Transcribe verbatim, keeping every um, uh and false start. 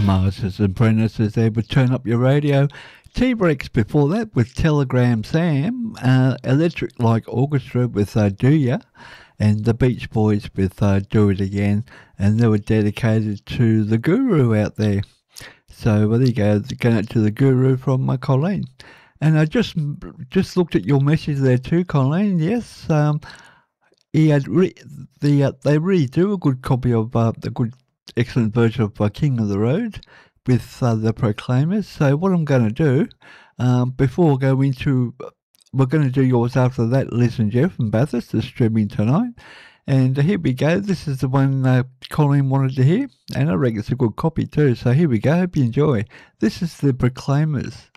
Masters and Apprentices there would Turn Up Your Radio. T-Rex before that with Telegram Sam. Uh, Electric Light Orchestra with uh, Do Ya. And the Beach Boys with uh, Do It Again. And they were dedicated to the Guru out there. So well, there you go. Going out to the Guru from uh, Colleen. And I just just looked at your message there too, Colleen. Yes, um, he had re- the uh, they really do a good copy of uh, the good, excellent version of uh, King of the Road with uh, the Proclaimers. So what I'm going to do um, before I go into, we're going to do yours after that, Liz and Jeff and Bathurst is streaming tonight. And here we go. This is the one uh, Colleen wanted to hear, and I reckon it's a good copy too. So here we go. Hope you enjoy. This is the Proclaimers.